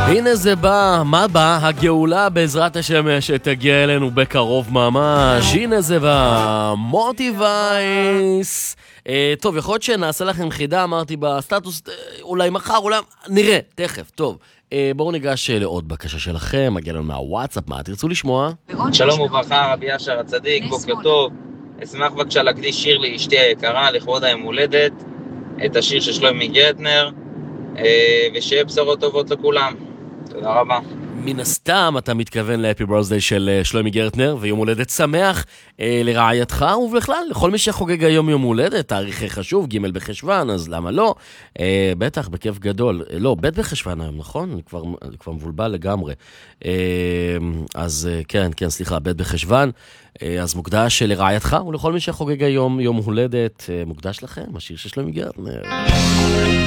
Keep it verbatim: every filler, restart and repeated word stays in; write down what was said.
הנה זה בא, מה בא? הגאולה בעזרת השם שתגיע אלינו בקרוב ממש. הנה זה בא, מוטיווייס. אה, טוב, יכול להיות שנעשה לכם חידה, אמרתי בסטטוס, אה, אולי מחר, אולי... נראה, תכף, טוב. אה, בואו ניגש לעוד בקשה שלכם, מגיע לנו מהוואטסאפ, מה תרצו לשמוע? שלום וברכה, רבי ישר הצדיק, בוקר טוב. אשמח בבקשה להקדיש שיר לאשתי היקרה, לכבוד היום הולדת, את השיר של שלומי גרטנר, ושיהיה בשורות טובות לכולם. תודה רבה. מן הסתם אתה מתכוון להפי ברזדיי של שלומי גרטנר, ויום הולדת שמח אה, לרעייתך, ובכלל לכל מי שחוגג היום יום הולדת, תאריך חשוב, ג' בחשוון, אז למה לא? אה, בטח, בכיף גדול. אה, לא, ב' בחשוון היום, נכון? אני כבר, אני כבר מבולבל לגמרי. אה, אז אה, כן, כן, סליחה, ב' בחשוון. אה, אז מוקדש לרעייתך, ולכל מי שחוגג היום יום הולדת, אה, מוקדש לכם, השיר של שלומי גרטנר.